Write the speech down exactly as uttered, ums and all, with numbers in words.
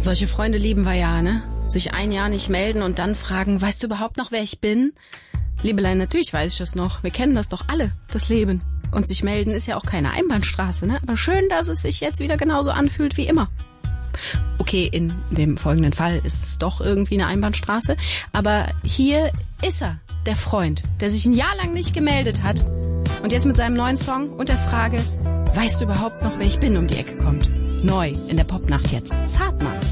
Solche Freunde lieben wir ja, ne? Sich ein Jahr nicht melden und dann fragen, weißt du überhaupt noch, wer ich bin? Liebelein, natürlich weiß ich das noch. Wir kennen das doch alle, das Leben. Und sich melden ist ja auch keine Einbahnstraße, ne? Aber schön, dass es sich jetzt wieder genauso anfühlt wie immer. Okay, in dem folgenden Fall ist es doch irgendwie eine Einbahnstraße. Aber hier ist er, der Freund, der sich ein Jahr lang nicht gemeldet hat und jetzt mit seinem neuen Song und der Frage, weißt du überhaupt noch, wer ich bin, um die Ecke kommt? Neu in der Popnacht jetzt. Zartmann.